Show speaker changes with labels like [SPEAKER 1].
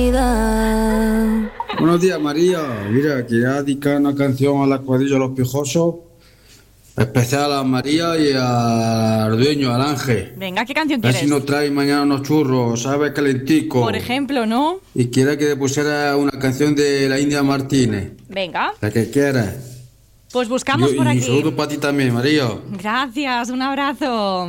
[SPEAKER 1] Buenos días, María. Mira, quería dedicar una canción a la cuadrilla de los Piojosos, especial a María y al dueño, al Ángel.
[SPEAKER 2] Venga, ¿qué canción
[SPEAKER 1] A ver
[SPEAKER 2] quieres?
[SPEAKER 1] si nos trae mañana unos churros, ¿sabes? Calentico.
[SPEAKER 2] Por ejemplo, ¿no?
[SPEAKER 1] Y quiere que le pusiera una canción de la India Martínez.
[SPEAKER 2] Venga,
[SPEAKER 1] La que quieras.
[SPEAKER 2] pues buscamos por
[SPEAKER 1] Y un
[SPEAKER 2] aquí.
[SPEAKER 1] saludo para ti también, María.
[SPEAKER 2] Gracias, un abrazo.